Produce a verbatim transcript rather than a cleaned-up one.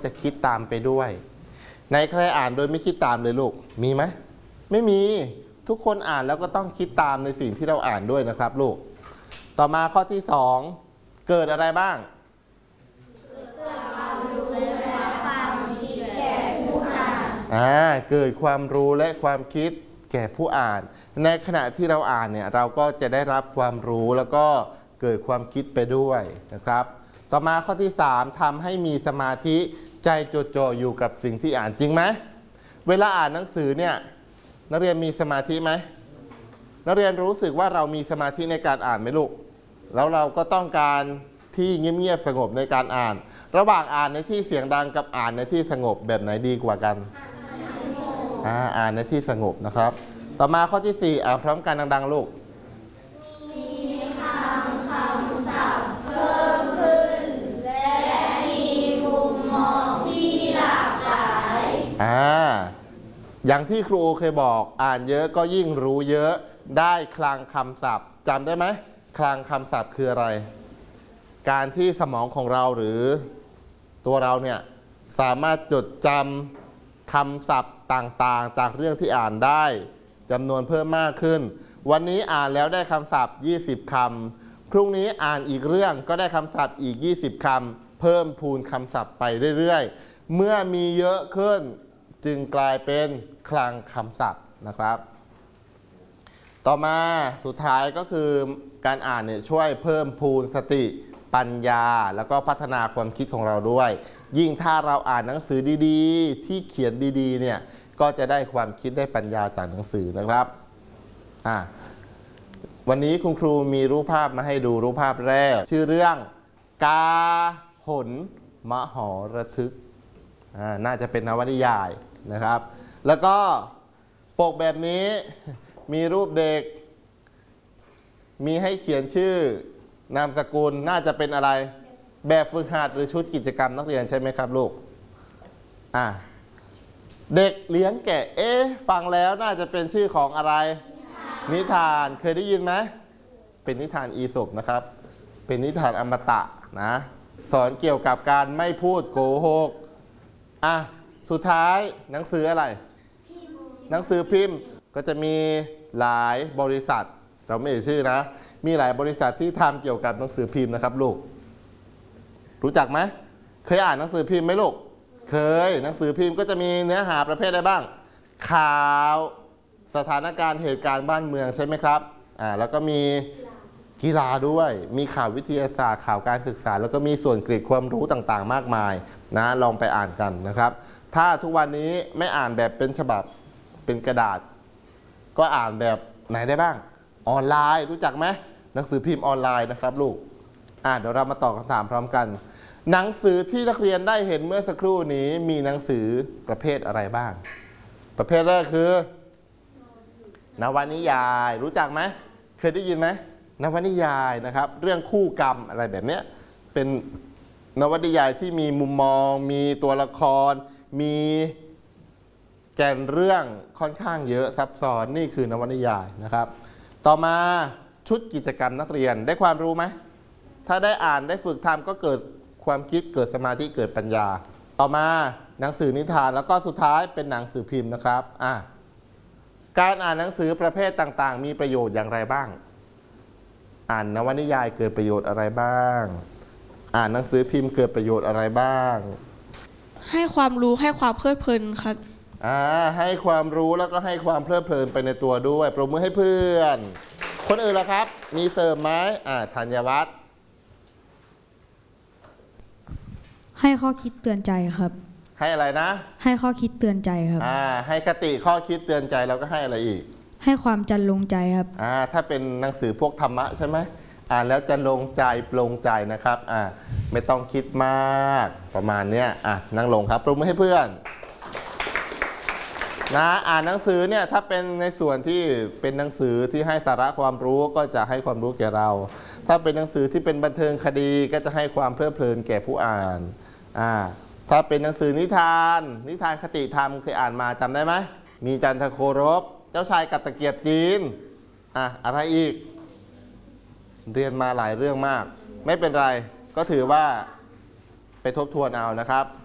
จะคิดตามไปด้วยในใครอ่านโดยไม่คิดตามเลยลูกมีไหมไม่มีทุกคนอ่านแล้วก็ต้องคิดตามในสิ่งที่เราอ่านด้วยนะครับลูกต่อมาข้อที่สองเกิดอะไรบ้างอ่าเกิดความรู้และความคิดแก่ผู้อ่านในขณะที่เราอ่านเนี่ยเราก็จะได้รับความรู้แล้วก็เกิดความคิดไปด้วยนะครับต่อมาข้อที่สามทำให้มีสมาธิใจจดจ่ออยู่กับสิ่งที่อ่านจริงไหมเวลาอ่านหนังสือเนี่ยนักเรียนมีสมาธิไหมนักเรียนรู้สึกว่าเรามีสมาธิในการอ่านไหมลูกแล้วเราก็ต้องการที่เงียบๆสงบในการอ่านระหว่างอ่านในที่เสียงดังกับอ่านในที่สงบแบบไหนดีกว่ากันอ่าอ่านในที่สงบนะครับต่อมาข้อที่สี่อ่านพร้อมกันดังๆลูกมีคำคำศัพท์เพิ่มขึ้นและมีมุมมองที่หลากหลายอ่าอย่างที่ครูเคยบอกอ่านเยอะก็ยิ่งรู้เยอะได้คลังคำศัพท์จำได้ไหมคลังคำศัพท์คืออะไรการที่สมองของเราหรือตัวเราเนี่ยสามารถจดจำคำศัพท์ต่างๆจากเรื่องที่อ่านได้จำนวนเพิ่มมากขึ้นวันนี้อ่านแล้วได้คำศัพท์ยี่สิบคำพรุ่งนี้อ่านอีกเรื่องก็ได้คำศัพท์อีกยี่สิบคำเพิ่มพูนคำศัพท์ไปเรื่อยๆเมื่อมีเยอะขึ้นจึงกลายเป็นคลังคำศัพท์นะครับต่อมาสุดท้ายก็คือการอ่านเนี่ยช่วยเพิ่มพูนสติปัญญาแล้วก็พัฒนาความคิดของเราด้วยยิ่งถ้าเราอ่านหนังสือดีๆที่เขียนดีๆเนี่ยก็จะได้ความคิดได้ปัญญาจากหนังสือนะครับอ่ะวันนี้คุณครูมีรูปภาพมาให้ดูรูปภาพแรกชื่อเรื่องกาหนมหรทึกอ่าน่าจะเป็นนวนิยายนะครับแล้วก็ปกแบบนี้มีรูปเด็กมีให้เขียนชื่อนามสกุลน่าจะเป็นอะไรแบบฝึกหัดหรือชุดกิจกรรมนักเรียนใช่ไหมครับลูกอ่ะเด็กเลี้ยงแกะเอ๊ะฟังแล้วน่าจะเป็นชื่อของอะไรนิทานเคยได้ยินไหมเป็นนิทานอีสปนะครับเป็นนิทานอมตะนะสอนเกี่ยวกับการไม่พูดโกหกอ่ะสุดท้ายหนังสืออะไรหนังสือพิมพ์ก็จะมีหลายบริษัทเราไม่เอ่ยชื่อนะมีหลายบริษัทที่ทำเกี่ยวกับหนังสือพิมพ์นะครับลูกรู้จักไหมเคยอ่านหนังสือพิมพ์ไหมลูกเคยหนังสือพิมพ์ก็จะมีเนื้อหาประเภทอะไรบ้างข่าวสถานการณ์เหตุการณ์บ้านเมืองใช่ไหมครับอ่าแล้วก็มีกีฬาด้วยมีข่าววิทยาศาสตร์ข่าวการศึกษาแล้วก็มีส่วนเกร็ดความรู้ต่างๆมากมายนะลองไปอ่านกันนะครับถ้าทุกวันนี้ไม่อ่านแบบเป็นฉบับเป็นกระดาษก็อ่านแบบไหนได้บ้างออนไลน์รู้จักไหมหนังสือพิมพ์ออนไลน์นะครับลูกอ่าเดี๋ยวเรามาตอบคำถามพร้อมกันหนังสือที่นักเรียนได้เห็นเมื่อสักครู่นี้มีหนังสือประเภทอะไรบ้างประเภทแรกคือนวนิยายรู้จักไหมเคยได้ยินไหมนวนิยายนะครับเรื่องคู่กรรมอะไรแบบนี้เป็นนวนิยายที่มีมุมมองมีตัวละครมีแกนเรื่องค่อนข้างเยอะซับซ้อนนี่คือนวนิยายนะครับต่อมาชุดกิจกรรมนักเรียนได้ความรู้ไหมถ้าได้อ่านได้ฝึกทำก็เกิดความคิดเกิดสมาธิเกิดปัญญาต่อมาหนังสือนิทานแล้วก็สุดท้ายเป็นหนังสือพิมพ์นะครับอ่ะการอ่านหนังสือประเภทต่างๆมีประโยชน์อย่างไรบ้างอ่านนวนิยายเกิดประโยชน์อะไรบ้างอ่านหนังสือพิมพ์เกิดประโยชน์อะไรบ้างให้ความรู้ให้ความเพลิดเพลินครับอ่าให้ความรู้แล้วก็ให้ความเพลิดเพลินไปในตัวด้วยปรบมือให้เพื่อนคนอื่นล่ะครับมีเสริมไหมอ่าธัญวัฒน์ให้ข้อคิดเตือนใจครับให้อะไรนะให้ข้อคิดเตือนใจครับอ่าให้คติข้อคิดเตือนใจแล้วก็ให้อะไรอีกให้ความจันลงใจครับอ่าถ้าเป็นหนังสือพวกธรรมะใช่ไหมอ่านแล้วจะลงใจปลงใจนะครับอ่าไม่ต้องคิดมากประมาณเนี้ยอ่ะนั่งลงครับปรบมือให้เพื่อนนะอ่านหนังสือเนี่ยถ้าเป็นในส่วนที่เป็นหนังสือที่ให้สาระความรู้ก็จะให้ความรู้แก่เราถ้าเป็นหนังสือที่เป็นบันเทิงคดีก็จะให้ความเพลิดเพลินแก่ผู้อ่านอ่าถ้าเป็นหนังสือนิทานนิทานคติธรรมเคยอ่านมาจำได้ไหมมีจันทโครบเจ้าชายกับตะเกียบจีนอ่ะอะไรอีกเรียนมาหลายเรื่องมากไม่เป็นไรก็ถือว่าไปทบทวนเอานะครับ